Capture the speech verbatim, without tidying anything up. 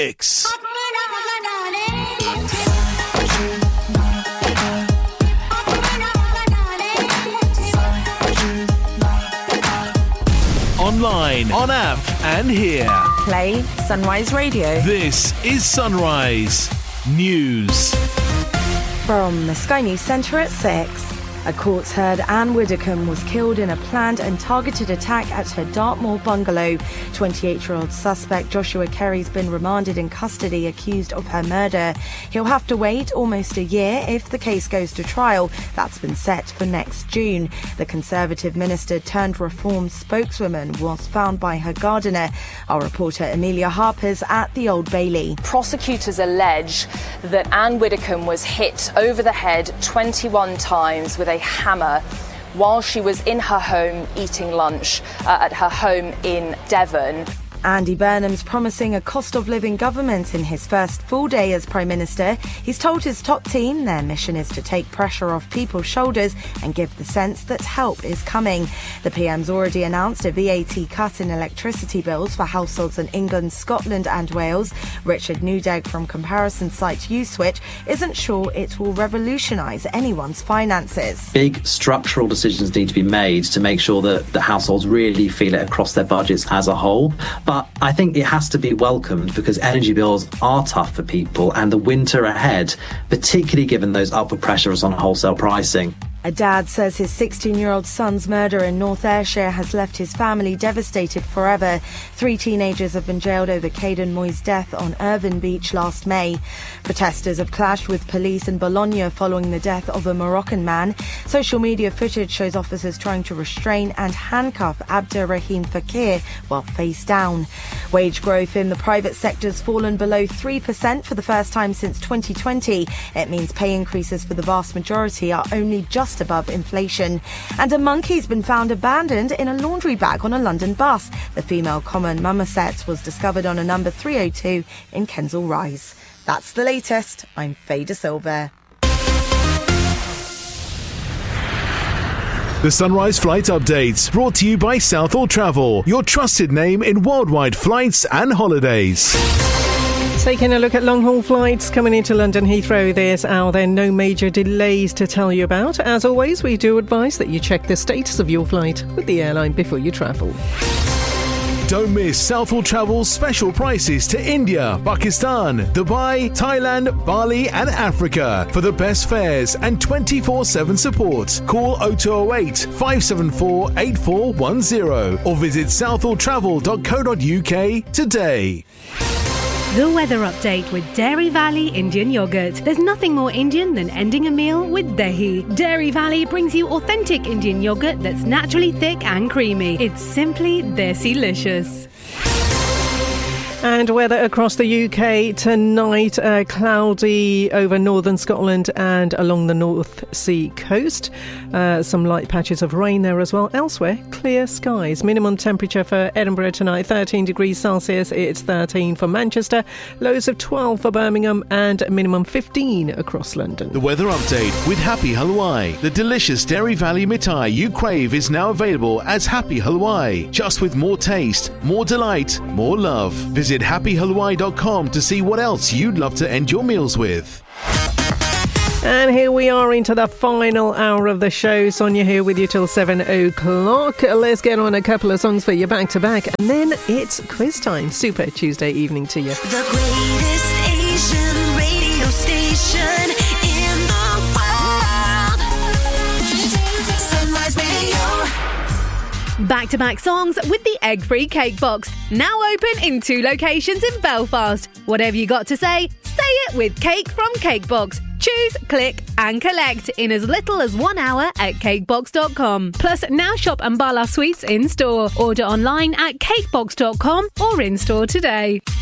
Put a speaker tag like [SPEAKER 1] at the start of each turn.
[SPEAKER 1] mix. Online, on app, and here.
[SPEAKER 2] Play Sunrise Radio.
[SPEAKER 1] This is Sunrise News.
[SPEAKER 2] From the Sky News Centre at six. A court's heard Anne Widdecombe was killed in a planned and targeted attack at her Dartmoor bungalow. twenty-eight-year-old suspect Joshua Kerry's been remanded in custody accused of her murder. He'll have to wait almost a year if the case goes to trial. That's been set for next June. The Conservative minister turned Reform spokeswoman was found by her gardener. Our reporter Amelia Harper's at the Old Bailey.
[SPEAKER 3] Prosecutors allege that Anne Widdecombe was hit over the head twenty-one times with a hammer while she was in her home eating lunch uh, at her home in Devon.
[SPEAKER 2] Andy Burnham's promising a cost of living government in his first full day as Prime Minister. He's told his top team their mission is to take pressure off people's shoulders and give the sense that help is coming. The P M's already announced a V A T cut in electricity bills for households in England, Scotland and Wales. Richard Newdegg from comparison site Uswitch isn't sure it will revolutionise anyone's finances.
[SPEAKER 4] Big structural decisions need to be made to make sure that the households really feel it across their budgets as a whole. But But I think it has to be welcomed because energy bills are tough for people and the winter ahead, particularly given those upward pressures on wholesale pricing.
[SPEAKER 2] A dad says his sixteen-year-old son's murder in North Ayrshire has left his family devastated forever. Three teenagers have been jailed over Caden Moy's death on Irvine Beach last May. Protesters have clashed with police in Bologna following the death of a Moroccan man. Social media footage shows officers trying to restrain and handcuff Abderrahim Fakir while face down. Wage growth in the private sector's fallen below three percent for the first time since twenty twenty. It means pay increases for the vast majority are only just above inflation. And a monkey's been found abandoned in a laundry bag on a London bus. The female common marmoset was discovered on a number three oh two in Kensal Rise. That's the latest. I'm Faye De Silva.
[SPEAKER 1] The Sunrise Flight Updates, brought to you by Southall Travel, your trusted name in worldwide flights and holidays.
[SPEAKER 5] Taking a look at long-haul flights coming into London Heathrow this hour, there are no major delays to tell you about. As always, we do advise that you check the status of your flight with the airline before you travel.
[SPEAKER 1] Don't miss Southall Travel's special prices to India, Pakistan, Dubai, Thailand, Bali and Africa. For the best fares and twenty-four seven support, call oh two oh eight, five seven four, eight four one oh or visit southall travel dot co dot uk today.
[SPEAKER 6] The weather update with Dairy Valley Indian Yogurt. There's nothing more Indian than ending a meal with dahi. Dairy Valley brings you authentic Indian yogurt that's naturally thick and creamy. It's simply desi-licious.
[SPEAKER 5] And weather across the U K tonight, uh, cloudy over northern Scotland and along the North Sea coast. Uh, some light patches of rain there as well. Elsewhere, clear skies. Minimum temperature for Edinburgh tonight, thirteen degrees Celsius. It's thirteen for Manchester. Lows of twelve for Birmingham and minimum fifteen across London.
[SPEAKER 1] The weather update with Happy Halwai. The delicious Dairy Valley mithai you crave is now available as Happy Halwai. Just with more taste, more delight, more love. Visit Visit happy halwai dot com to see what else you'd love to end your meals with.
[SPEAKER 5] And here we are into the final hour of the show. Sonia here with you till seven o'clock. Let's get on a couple of songs for you back to back. And then it's quiz time. Super Tuesday evening to you.
[SPEAKER 7] The greatest Asian radio station in the world. Sunrise Radio.
[SPEAKER 6] Back-to-back songs with the egg-free cake box. Now open in two locations in Belfast. Whatever you got to say, say it with Cake from Cakebox. Choose, click and collect in as little as one hour at cakebox dot com. Plus, now shop Ambala Sweets in-store. Order online at cakebox dot com or in-store today.